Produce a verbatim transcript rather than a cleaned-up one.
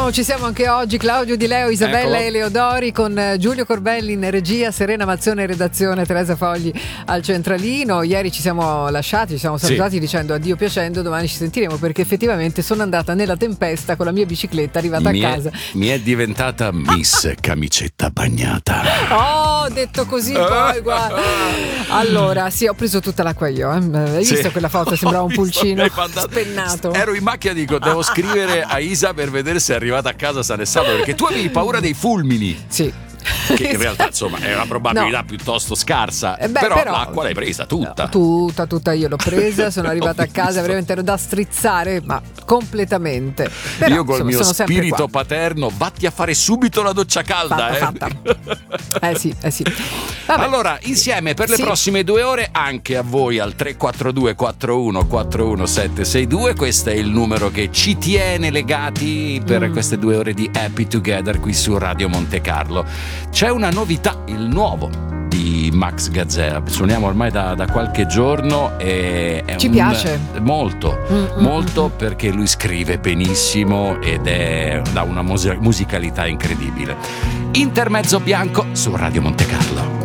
siamo, ci siamo anche oggi, Claudio Di Leo, Isabella Eccolo. Eleodori, con Giulio Corbelli in regia, Serena Mazzone in redazione, Teresa Fogli al centralino. Ieri ci siamo lasciati, ci siamo salutati, sì, dicendo addio piacendo, domani ci sentiremo, perché effettivamente sono andata nella tempesta con la mia bicicletta arrivata mi a è, casa. Mi è diventata Miss Camicetta Bagnata. Oh, detto così poi, guarda. Allora, sì, ho preso tutta l'acqua io. Eh. Hai Sì. visto quella foto? Sembrava un Ho visto, pulcino mi hai mandato- spennato. Ero in macchina, dico, devo scrivere a Isa per vedere se è arrivata a casa sano e salvo, perché tu avevi paura dei fulmini. Sì. Che in realtà insomma è una probabilità No. piuttosto scarsa, Eh beh, però, però l'acqua l'hai presa tutta. Tutta, tutta io l'ho presa, sono arrivata a casa, visto. veramente ero da strizzare, ma completamente. Però, io col insomma, mio sono sempre spirito qua. patelno, vatti a fare subito la doccia calda. Fatta, eh. fatta. Eh sì, eh sì. Vabbè. Allora, insieme per le Sì. prossime due ore, anche a voi al tre quattro due quattro uno quattro uno sette sei due. Questo è il numero che ci tiene legati per Mm. queste due ore di Happy Together qui su Radio Monte Carlo. C'è una novità, il nuovo di Max Gazzè. Suoniamo ormai da, da qualche giorno e è Ci un- piace. molto, Mm, mm, molto, perché lui scrive benissimo ed è da una mus- musicalità incredibile. Intermezzo bianco su Radio Monte Carlo.